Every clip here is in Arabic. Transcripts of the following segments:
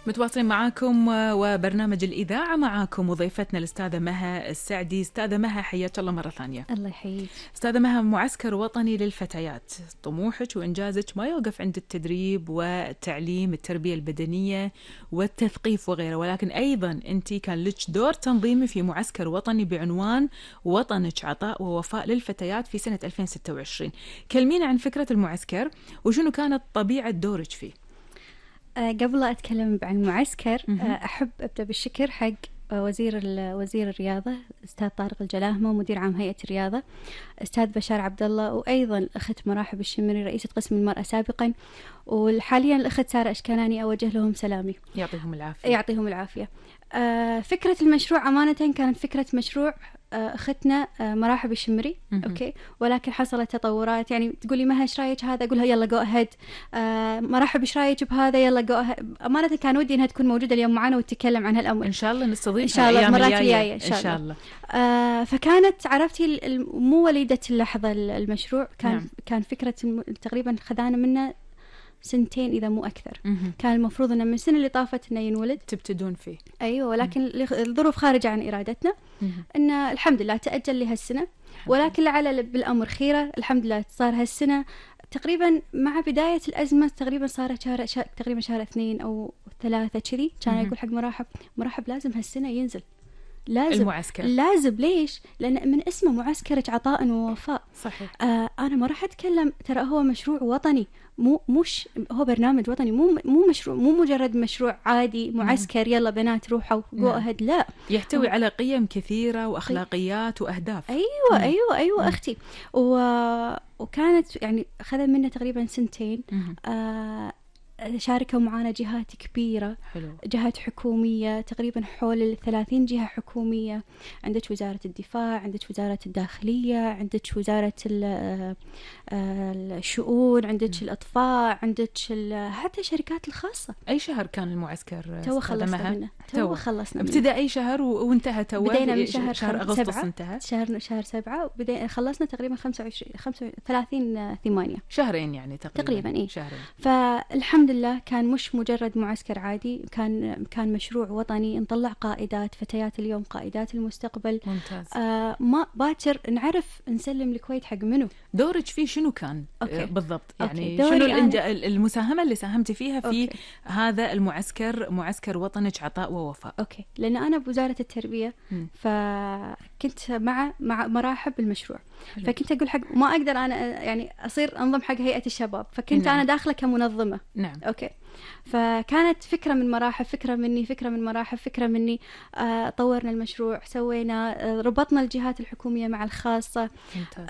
متواصلين معاكم وبرنامج الإذاعة معاكم وضيفتنا الأستاذة مها السعدي. أستاذة مها حياك الله مرة ثانية. الله يحييك. أستاذة مها، معسكر وطني للفتيات، طموحك وإنجازك ما يوقف عند التدريب والتعليم، التربية البدنية والتثقيف وغيره، ولكن أيضا أنت كان لك دور تنظيمي في معسكر وطني بعنوان وطنك عطاء ووفاء للفتيات في سنة 2026. كلمينا عن فكرة المعسكر وشنو كانت طبيعة دورك فيه. قبل لا أتكلم عن المعسكر أحب أبدأ بالشكر حق وزير الرياضة أستاذ طارق الجلاهمة ومدير عام هيئة الرياضة أستاذ بشار عبد الله، وأيضا الأخت مراحب الشمري رئيسة قسم المرأة سابقا، وحاليا الأخت سارة أشكاناني أوجه لهم سلامي. يعطيهم العافية. يعطيهم العافية. فكرة المشروع أمانة كانت فكرة مشروع أختنا مراحب الشمري، أوكي، ولكن حصلت تطورات. يعني تقولي مها إيش رأيك هذا، أقولها يلا جو أهد. مراحب إيش رأيك بهذا، يلا جو أهد. أمانة كان ودي إنها تكون موجودة اليوم معنا وتتكلم عن هالأمر. إن شاء الله نستضيفها إن شاء الله المرات الجاية إن شاء الله. فكانت عرفتي مو وليدة اللحظة المشروع، نعم. كان فكرة تقريبا خذانا منه 2 إذا مو أكثر. كان المفروض أنه من السنة اللي طافت أنه ينولد تبتدون فيه. أيوة، ولكن الظروف خارجة عن إرادتنا. أن الحمد لله تأجل لهالسنة، ولكن لعل بالأمر خيرة. الحمد لله صار هالسنة تقريبا مع بداية الأزمة، تقريبا صارت تقريبا شهر 2 أو 3 كذي. كان يقول حق مراحب لازم هالسنة ينزل، لازم المعسكر. لازم. ليش؟ لأن من اسمه معسكرك عطاء ووفاء. صحيح. أنا ما راح أتكلم، ترى هو مشروع وطني، مش هو برنامج وطني، مو مشروع، مو مجرد مشروع عادي معسكر يلا بنات روحوا جو أهد. لا، يحتوي على قيم كثيرة وأخلاقيات وأهداف. أيوة أختي. وكانت يعني أخذ منا تقريبا 2 شاركوا معنا جهات كبيرة. حلو. جهات حكومية تقريبا حول 30 جهة حكومية. عندك وزارة الدفاع، عندك وزارة الداخلية، عندك وزارة الشؤون، عندك الأطفاء، عندك حتى الشركات الخاصة. أي شهر كان المعسكر؟ تو خلصنا منه. ابتدأ أي شهر وانتهى تو؟ بدينا من شهر أغسطس انتهى. شهر 7 وبدينا خلصنا تقريبا 30/8. شهرين يعني تقريبا. إيه. شهرين. فالحمد لله كان مش مجرد معسكر عادي، كان مشروع وطني. نطلع قائدات فتيات اليوم، قائدات المستقبل. ممتاز. ما باكر نعرف نسلم الكويت حق منو. دورك فيه شنو كان؟ أوكي. بالضبط. يعني شنو المساهمة اللي ساهمتي فيها في أوكي. هذا المعسكر، معسكر وطنك عطاء ووفاء؟ أوكي. لأن أنا بوزارة التربية فكنت مع مراحب المشروع. حلو. فكنت أقول حق ما أقدر أنا يعني أصير أنظم حق هيئة الشباب، فكنت نعم. أنا داخلة كمنظمة. نعم. أوكي. فكانت فكرة من مراحب، فكرة من مراحب، فكرة مني. طورنا المشروع، سوينا، ربطنا الجهات الحكومية مع الخاصة. ممتاز.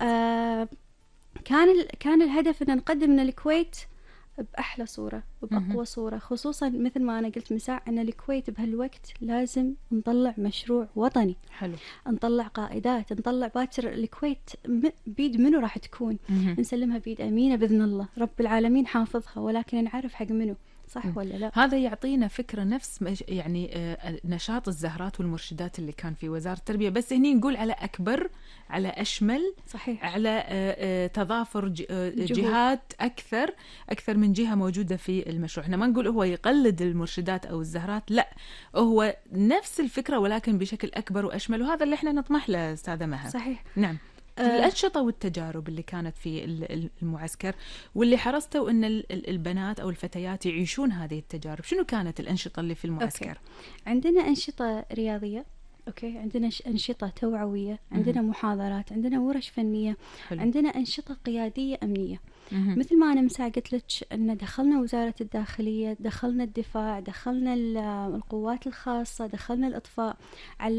كان الهدف أن نقدم من الكويت بأحلى صورة وبأقوى صورة، خصوصا مثل ما أنا قلت من ساعة أن الكويت بهالوقت لازم نطلع مشروع وطني. حلو. نطلع قائدات، نطلع باكر الكويت بيد منو راح تكون. نسلمها بيد أمينة بإذن الله رب العالمين حافظها، ولكن نعرف حق منو. صح ولا لا؟ هذا يعطينا فكرة نفس يعني نشاط الزهرات والمرشدات اللي كان في وزارة التربية، بس هني نقول على أكبر، على أشمل. صحيح. على تضافر جهات أكثر من جهة موجودة في المشروع. احنا ما نقول هو يقلد المرشدات أو الزهرات، لا، هو نفس الفكرة ولكن بشكل أكبر وأشمل، وهذا اللي احنا نطمح له أستاذة مها. صحيح. نعم. الأنشطة والتجارب اللي كانت في المعسكر واللي حرصتوا أن البنات أو الفتيات يعيشون هذه التجارب، شنو كانت الأنشطة اللي في المعسكر؟ أوكي. عندنا أنشطة رياضية، أوكي، عندنا أنشطة توعوية، عندنا محاضرات، عندنا ورش فنية. حلو. عندنا أنشطة قيادية أمنية. مثل ما أنا مساء قلت لك أن دخلنا وزارة الداخلية، دخلنا الدفاع، دخلنا القوات الخاصة، دخلنا الإطفاء.